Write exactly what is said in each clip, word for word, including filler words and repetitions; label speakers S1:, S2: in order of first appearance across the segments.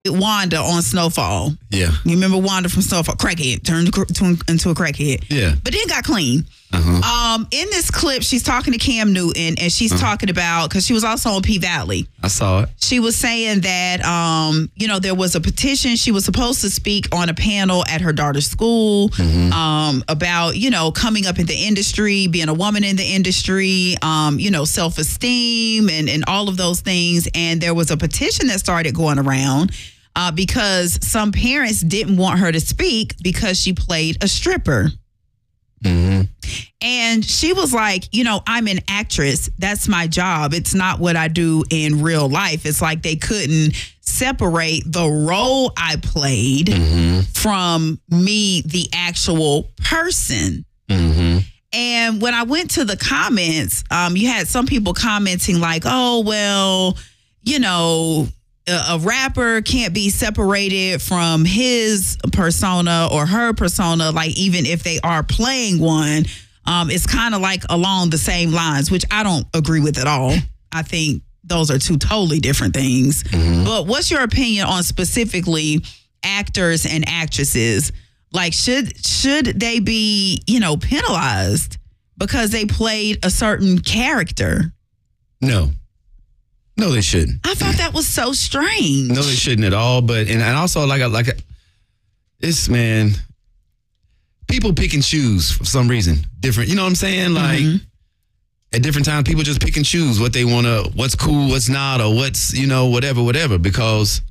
S1: Wanda on Snowfall.
S2: Yeah.
S1: You remember Wanda from Snowfall? Crackhead. Turned to, to, into a crackhead.
S2: Yeah.
S1: But then got clean.
S2: Uh-huh.
S1: Um, in this clip, she's talking to Cam Newton, and she's uh-huh. talking about, because she was also on P-Valley.
S2: I saw it.
S1: She was saying that, um, you know, there was a petition. She was supposed to speak on a panel at her daughter's school mm-hmm. um, about, you know, coming up in the industry, being a woman in the industry, um, you know, self-esteem and, and all of those things. And there was a petition that started going around uh, because some parents didn't want her to speak because she played a stripper.
S2: Mm-hmm.
S1: And she was like, you know, I'm an actress. That's my job. It's not what I do in real life. It's like they couldn't separate the role I played
S2: mm-hmm.
S1: from me, the actual person.
S2: Mm-hmm.
S1: And when I went to the comments, um, you had some people commenting like, oh, well, you know, a rapper can't be separated from his persona or her persona, like even if they are playing one. Um, it's kind of like along the same lines, which I don't agree with at all. I think those are two totally different things.
S2: Mm-hmm.
S1: But what's your opinion on specifically actors and actresses? Like, should should they be, you know, penalized because they played a certain character?
S2: No. No, they shouldn't.
S1: I thought that was so strange.
S2: No, they shouldn't at all. But and, and also like like a, this man, people pick and choose for some reason. Different, you know what I'm saying? Like
S1: mm-hmm.
S2: at different times, people just pick and choose what they want to, what's cool, what's not, or what's, you know, whatever, whatever. Because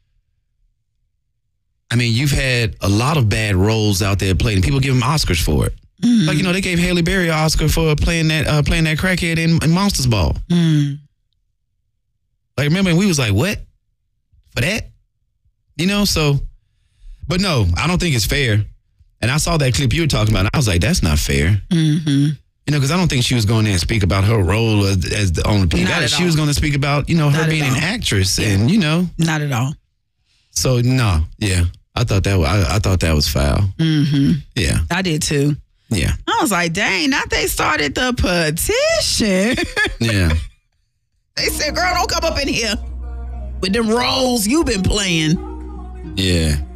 S2: I mean, you've had a lot of bad roles out there played, and people give them Oscars for it.
S1: Mm-hmm.
S2: Like, you know, they gave Halle Berry an Oscar for playing that uh, playing that crackhead in, in Monsters Ball.
S1: Mm.
S2: Like, remember, we was like, what? For that? You know, so, but no, I don't think it's fair. And I saw that clip you were talking about, and I was like, that's not fair.
S1: Mm-hmm.
S2: You know, because I don't think she was going there and speak about her role as, as the on the P. She was going to speak about, you know, her
S1: Not
S2: being an actress and, you know.
S1: Not at all.
S2: So, no, yeah. I thought that was, I, I thought that was foul.
S1: Mm-hmm.
S2: Yeah.
S1: I did too.
S2: Yeah.
S1: I was like, dang, not they started the petition.
S2: Yeah.
S1: They said, girl, don't come up in here with them roles you've been playing.
S2: Yeah.